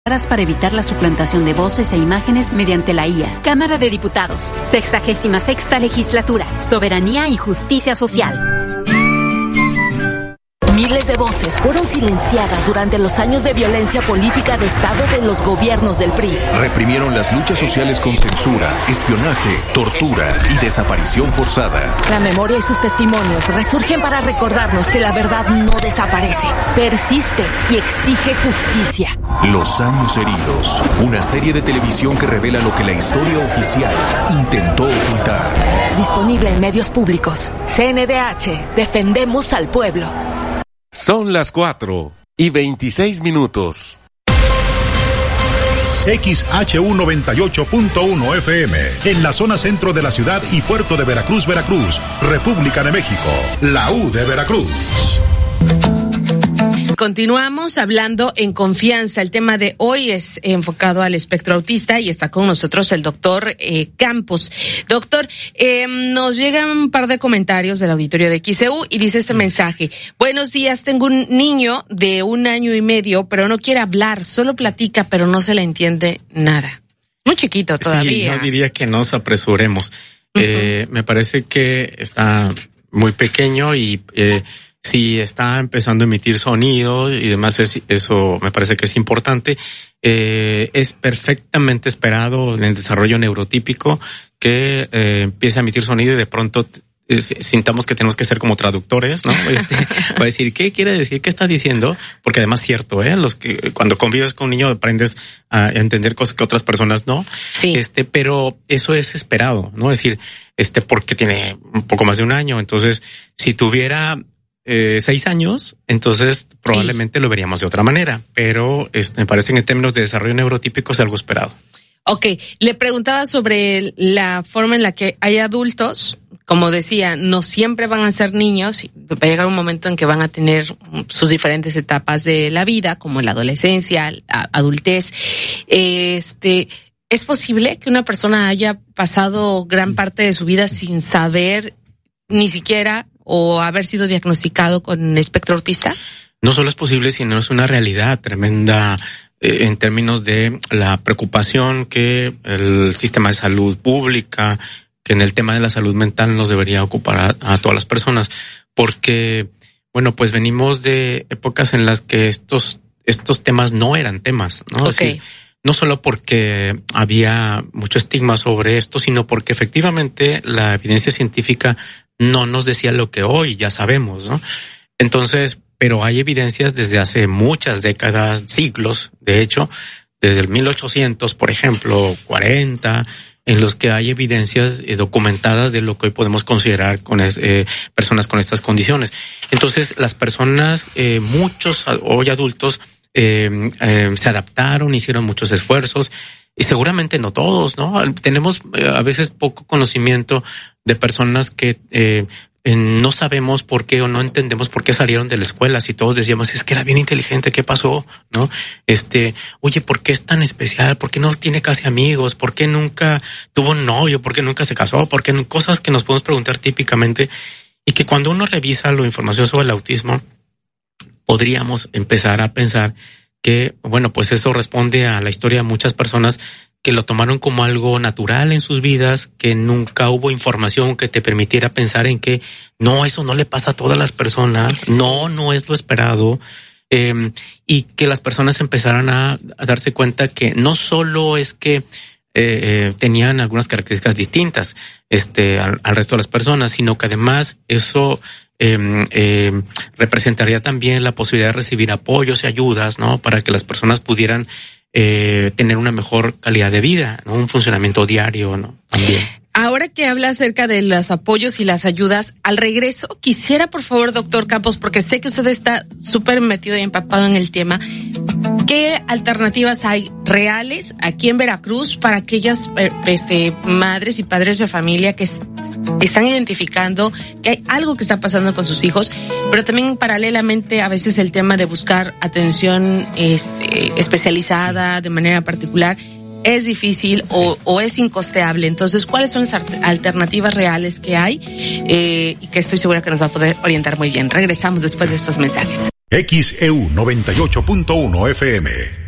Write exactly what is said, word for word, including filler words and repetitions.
para evitar la suplantación de voces e imágenes mediante la I A. Cámara de Diputados, sexagésima sexta legislatura, soberanía y justicia social. Miles de voces fueron silenciadas durante los años de violencia política de Estado de los gobiernos del P R I. Reprimieron las luchas sociales con censura, espionaje, tortura y desaparición forzada. La memoria y sus testimonios resurgen para recordarnos que la verdad no desaparece, persiste y exige justicia. Los años heridos, una serie de televisión que revela lo que la historia oficial intentó ocultar. Disponible en medios públicos. C N D H, defendemos al pueblo. Son las cuatro y veintiséis minutos. X H U noventa y ocho punto uno F M, en la zona centro de la ciudad y puerto de Veracruz, Veracruz, República de México, la U de Veracruz. Continuamos hablando en confianza. El tema de hoy es enfocado al espectro autista y está con nosotros el doctor eh, Campos. Doctor, eh, nos llegan un par de comentarios del auditorio de X E U y dice este mensaje. Buenos días, tengo un niño de un año y medio, pero no quiere hablar, solo platica, pero no se le entiende nada. Muy chiquito todavía. Sí, yo diría que nos apresuremos. Uh-huh. Eh, me parece que está muy pequeño y... Eh, si está empezando a emitir sonido y demás, es, eso me parece que es importante. Eh, es perfectamente esperado en el desarrollo neurotípico que eh, empiece a emitir sonido y de pronto eh, sintamos que tenemos que ser como traductores, ¿no? Este, va a decir, ¿qué quiere decir? ¿Qué está diciendo? Porque además es cierto, ¿eh? Los que, cuando convives con un niño aprendes a entender cosas que otras personas no. Sí. Este, pero eso es esperado, ¿no? Es decir, este, porque tiene un poco más de un año. Entonces, si tuviera Eh, seis años, entonces probablemente sí lo veríamos de otra manera, pero este, me parece que en términos de desarrollo neurotípico es algo esperado. Ok, le preguntaba sobre la forma en la que hay adultos, como decía, no siempre van a ser niños, va a llegar un momento en que van a tener sus diferentes etapas de la vida, como la adolescencia, la adultez. Este, ¿es posible que una persona haya pasado gran parte de su vida sin saber ni siquiera o haber sido diagnosticado con espectro autista? No solo es posible, sino es una realidad tremenda eh, en términos de la preocupación que el sistema de salud pública, que en el tema de la salud mental nos debería ocupar a, a todas las personas, porque, bueno, pues venimos de épocas en las que estos estos temas no eran temas, ¿no? Okay. Es decir, no solo porque había mucho estigma sobre esto, sino porque efectivamente la evidencia científica no nos decía lo que hoy ya sabemos, ¿no? Entonces, pero hay evidencias desde hace muchas décadas, siglos, de hecho, desde el mil ochocientos, por ejemplo, cuarenta, en los que hay evidencias eh, documentadas de lo que hoy podemos considerar con es, eh, personas con estas condiciones. Entonces, las personas, eh, muchos hoy adultos, eh, eh, se adaptaron, hicieron muchos esfuerzos, y seguramente no todos, ¿no? Tenemos eh, a veces poco conocimiento de personas que eh, eh, no sabemos por qué o no entendemos por qué salieron de la escuela. Si todos decíamos, es que era bien inteligente, ¿qué pasó? ¿No? Este, oye, ¿por qué es tan especial? ¿Por qué no tiene casi amigos? ¿Por qué nunca tuvo un novio? ¿Por qué nunca se casó? ¿Por qué? Cosas que nos podemos preguntar típicamente y que cuando uno revisa la información sobre el autismo, podríamos empezar a pensar que, bueno, pues eso responde a la historia de muchas personas que lo tomaron como algo natural en sus vidas, que nunca hubo información que te permitiera pensar en que no, eso no le pasa a todas las personas, no, no es lo esperado, eh, y que las personas empezaran a, a darse cuenta que no solo es que eh, eh, tenían algunas características distintas este, al, al resto de las personas, sino que además eso Eh, eh, representaría también la posibilidad de recibir apoyos y ayudas, ¿no? Para que las personas pudieran eh, tener una mejor calidad de vida, ¿no? Un funcionamiento diario, ¿no? También. Ahora que habla acerca de los apoyos y las ayudas, al regreso, quisiera, por favor, doctor Campos, porque sé que usted está súper metido y empapado en el tema, ¿qué alternativas hay reales aquí en Veracruz para aquellas este, madres y padres de familia que están identificando que hay algo que está pasando con sus hijos, pero también paralelamente a veces el tema de buscar atención este, especializada de manera particular es difícil o, o es incosteable? Entonces, ¿cuáles son las alternativas reales que hay? Eh, y que estoy segura que nos va a poder orientar muy bien. Regresamos después de estos mensajes. X E U noventa y ocho punto uno F M.